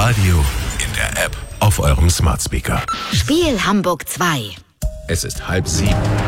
Radio, in der App, auf eurem Smart Speaker. Spiel Hamburg 2. Es ist 6:30.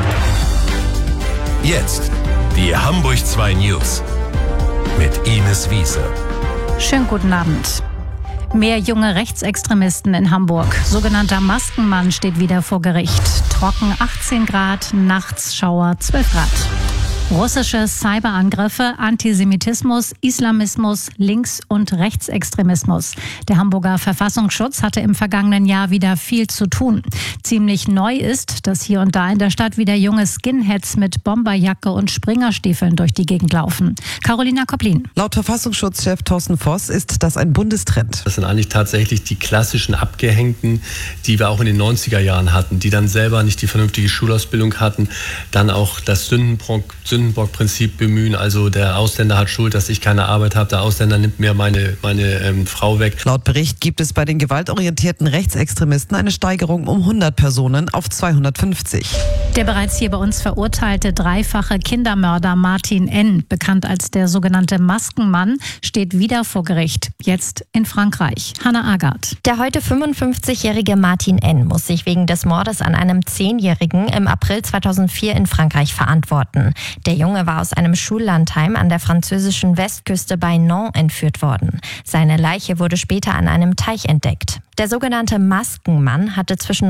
Jetzt die Hamburg 2 News mit Ines Wiese. Schönen guten Abend. Mehr junge Rechtsextremisten in Hamburg. Sogenannter Maskenmann steht wieder vor Gericht. Trocken 18 Grad, nachts Schauer 12 Grad. Russische Cyberangriffe, Antisemitismus, Islamismus, Links- und Rechtsextremismus. Der Hamburger Verfassungsschutz hatte im vergangenen Jahr wieder viel zu tun. Ziemlich neu ist, dass hier und da in der Stadt wieder junge Skinheads mit Bomberjacke und Springerstiefeln durch die Gegend laufen. Carolina Koplin. Laut Verfassungsschutzchef Thorsten Voss ist das ein Bundestrend. Das sind eigentlich tatsächlich die klassischen Abgehängten, die wir auch in den 90er Jahren hatten, die dann selber nicht die vernünftige Schulausbildung hatten, dann auch das Sündenbock-Prinzip bemühen, also der Ausländer hat Schuld, dass ich keine Arbeit habe, der Ausländer nimmt mir meine Frau weg. Laut Bericht gibt es bei den gewaltorientierten Rechtsextremisten eine Steigerung um 100 Personen auf 250. Der bereits hier bei uns verurteilte dreifache Kindermörder Martin N., bekannt als der sogenannte Maskenmann, steht wieder vor Gericht, jetzt in Frankreich. Hannah Agard. Der heute 55-jährige Martin N. muss sich wegen des Mordes an einem 10-Jährigen im April 2004 in Frankreich verantworten. Der Junge war aus einem Schullandheim an der französischen Westküste bei Nantes entführt worden. Seine Leiche wurde später an einem Teich entdeckt. Der sogenannte Maskenmann hatte zwischen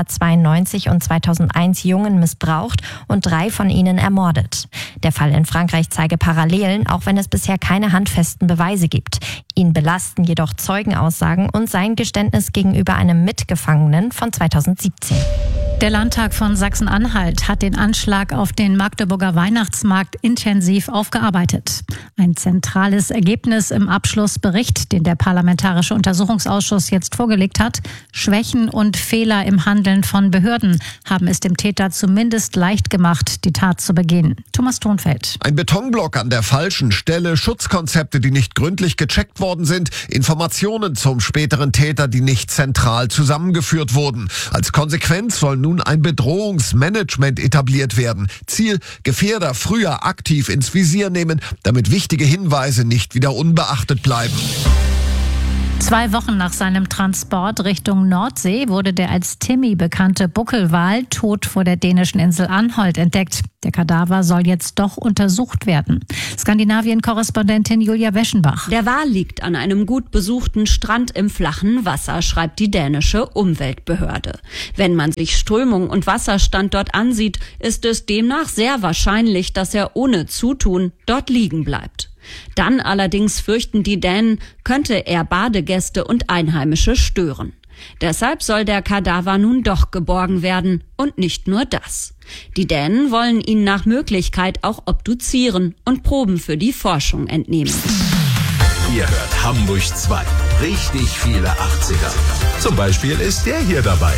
1992 und 2001 Jungen missbraucht und 3 von ihnen ermordet. Der Fall in Frankreich zeige Parallelen, auch wenn es bisher keine handfesten Beweise gibt. Ihn belasten jedoch Zeugenaussagen und sein Geständnis gegenüber einem Mitgefangenen von 2017. Der Landtag von Sachsen-Anhalt hat den Anschlag auf den Magdeburger Weihnachtsmarkt intensiv aufgearbeitet. Ein zentrales Ergebnis im Abschlussbericht, den der Parlamentarische Untersuchungsausschuss jetzt vorgelegt hat: Schwächen und Fehler im Handeln von Behörden haben es dem Täter zumindest leicht gemacht, die Tat zu begehen. Thomas Thonfeld. Ein Betonblock an der falschen Stelle, Schutzkonzepte, die nicht gründlich gecheckt worden sind, Informationen zum späteren Täter, die nicht zentral zusammengeführt wurden. Als Konsequenz soll nun ein Bedrohungsmanagement etabliert werden. Ziel: Gefährder früher aktiv ins Visier nehmen, damit wichtige Hinweise nicht wieder unbeachtet bleiben. 2 Wochen nach seinem Transport Richtung Nordsee wurde der als Timmy bekannte Buckelwal tot vor der dänischen Insel Anholt entdeckt. Der Kadaver soll jetzt doch untersucht werden. Skandinavien-Korrespondentin Julia Weschenbach. Der Wal liegt an einem gut besuchten Strand im flachen Wasser, schreibt die dänische Umweltbehörde. Wenn man sich Strömung und Wasserstand dort ansieht, ist es demnach sehr wahrscheinlich, dass er ohne Zutun dort liegen bleibt. Dann allerdings fürchten die Dänen, könnte er Badegäste und Einheimische stören. Deshalb soll der Kadaver nun doch geborgen werden. Und nicht nur das. Die Dänen wollen ihn nach Möglichkeit auch obduzieren und Proben für die Forschung entnehmen. Ihr hört Hamburg 2. Richtig viele 80er. Zum Beispiel ist der hier dabei.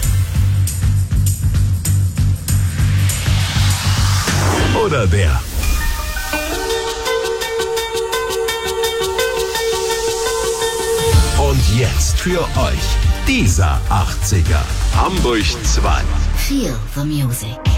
Oder der. Und jetzt für euch dieser 80er. Hamburg 2. Feel the music.